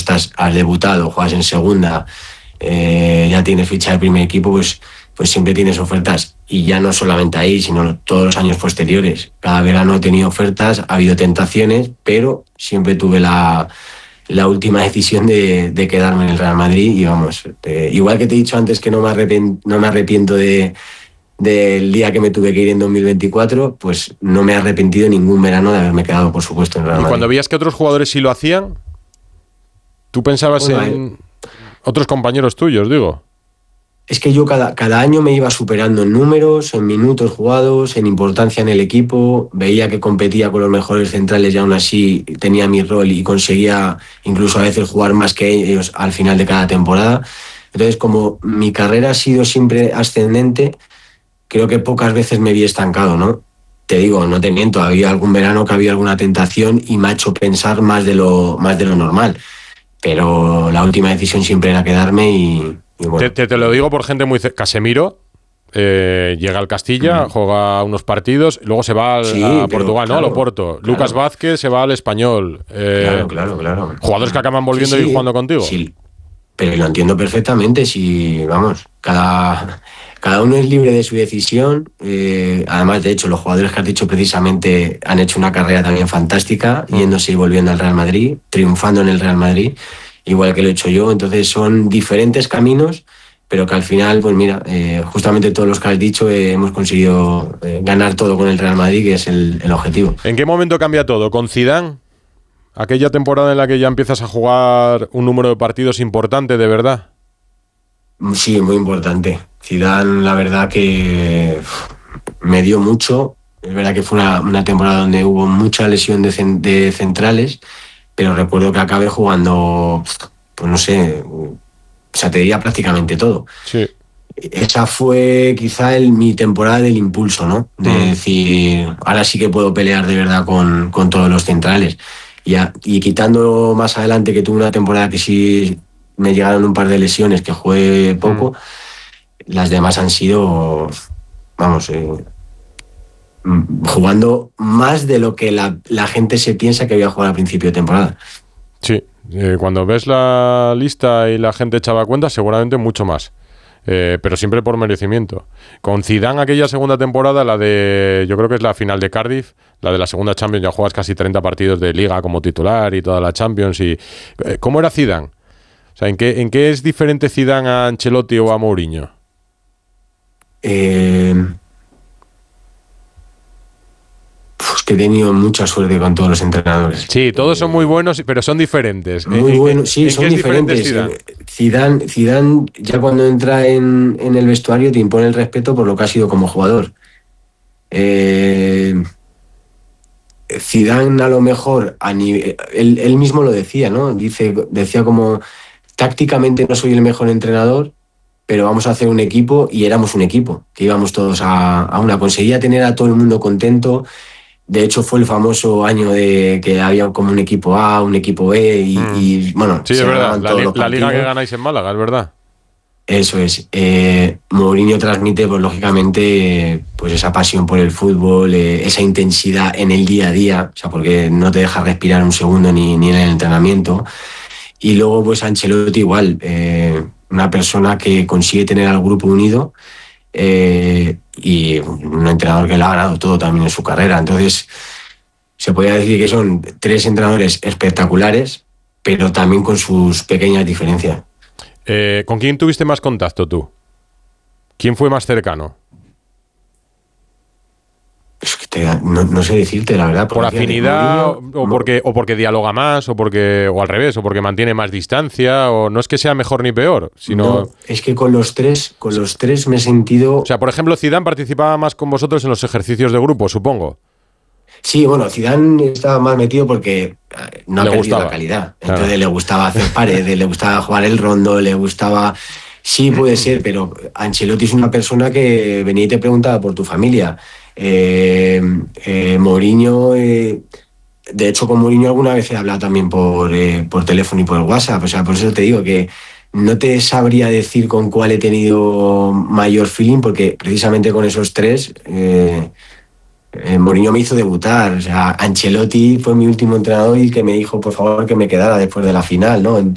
has debutado, juegas en segunda, ya tienes ficha de primer equipo, pues siempre tienes ofertas. Y ya no solamente ahí, sino todos los años posteriores. Cada verano he tenido ofertas, ha habido tentaciones, pero siempre tuve la última decisión de quedarme en el Real Madrid. Y vamos, igual que te he dicho antes que no me arrepiento del día que me tuve que ir en 2024, pues no me he arrepentido ningún verano de haberme quedado, por supuesto, en el Real Madrid. Y cuando veías que otros jugadores sí lo hacían, ¿tú pensabas en otros compañeros tuyos, digo? Es que yo cada año me iba superando en números, en minutos jugados, en importancia en el equipo. Veía que competía con los mejores centrales y aún así tenía mi rol y conseguía incluso a veces jugar más que ellos al final de cada temporada. Entonces, como mi carrera ha sido siempre ascendente, creo que pocas veces me vi estancado, ¿no? Te digo, no te miento, había algún verano que había alguna tentación y me ha hecho pensar más de lo normal. Pero la última decisión siempre era quedarme y bueno. Te lo digo por gente muy... Casemiro llega al Castilla, juega unos partidos, luego se va a Portugal, ¿no? Al Oporto. Claro. Lucas Vázquez se va al Español. Claro. Jugadores que acaban volviendo y jugando contigo. Sí, pero lo entiendo perfectamente. Si, vamos, cada uno es libre de su decisión. Además, de hecho, los jugadores que has dicho precisamente han hecho una carrera también fantástica, yéndose y volviendo al Real Madrid, triunfando en el Real Madrid, igual que lo he hecho yo. Entonces son diferentes caminos, pero que al final, pues mira, justamente todos los que has dicho hemos conseguido ganar todo con el Real Madrid, que es el objetivo. ¿En qué momento cambia todo? ¿Con Zidane? Aquella temporada en la que ya empiezas a jugar un número de partidos importante, ¿de verdad? Sí, muy importante. Zidane, la verdad que me dio mucho. Es verdad que fue una temporada donde hubo mucha lesión de centrales, pero recuerdo que acabé jugando, pues no sé, o sea, te diría prácticamente todo. Sí. Esa fue quizá mi temporada del impulso, ¿no? De decir, ahora sí que puedo pelear de verdad con todos los centrales. Y quitando más adelante que tuve una temporada que sí me llegaron un par de lesiones, que jugué poco, las demás han sido, vamos, jugando más de lo que la gente se piensa que voy a jugar al principio de temporada. Sí, cuando ves la lista y la gente echaba cuenta, seguramente mucho más. Pero siempre por merecimiento. Con Zidane aquella segunda temporada, yo creo que es la final de Cardiff, la de la segunda Champions, ya juegas casi 30 partidos de Liga como titular y toda la Champions. ¿Cómo era Zidane? O sea, ¿en qué es diferente Zidane a Ancelotti o a Mourinho? Pues que he tenido mucha suerte con todos los entrenadores. Sí, todos son muy buenos, pero son diferentes. Muy buenos, sí, son diferentes. Zidane, ya cuando entra en el vestuario te impone el respeto por lo que ha sido como jugador. Zidane a lo mejor él mismo lo decía, ¿no? Decía como tácticamente no soy el mejor entrenador, pero vamos a hacer un equipo, y éramos un equipo, que íbamos todos a una. Conseguía tener a todo el mundo contento. De hecho, fue el famoso año de que había como un equipo A, un equipo B y bueno... Sí, es verdad, la liga que ganáis en Málaga, es verdad. Eso es. Mourinho transmite, pues lógicamente, pues esa pasión por el fútbol, esa intensidad en el día a día, o sea, porque no te deja respirar un segundo ni en el entrenamiento. Y luego, pues Ancelotti igual, una persona que consigue tener al grupo unido, y un entrenador que le ha ganado todo también en su carrera. Entonces se podría decir que son tres entrenadores espectaculares, pero también con sus pequeñas diferencias. ¿Con quién tuviste más contacto tú? ¿Quién fue más cercano? Es que no sé decirte la verdad. ¿Por afinidad o porque dialoga más o al revés, o porque mantiene más distancia? O no es que sea mejor ni peor, sino... No, es que con los tres me he sentido... O sea, por ejemplo, Zidane participaba más con vosotros en los ejercicios de grupo, supongo. Sí, bueno, Zidane estaba más metido porque no ha perdido la calidad. Entonces claro, le gustaba hacer paredes, le gustaba jugar el rondo, le gustaba... Sí, puede ser, pero Ancelotti es una persona que venía y te preguntaba por tu familia. Mourinho, de hecho con Mourinho alguna vez he hablado también por teléfono y por WhatsApp, o sea, por eso te digo que no te sabría decir con cuál he tenido mayor feeling, porque precisamente con esos tres Mourinho me hizo debutar. O sea, Ancelotti fue mi último entrenador y que me dijo por favor que me quedara después de la final, ¿no?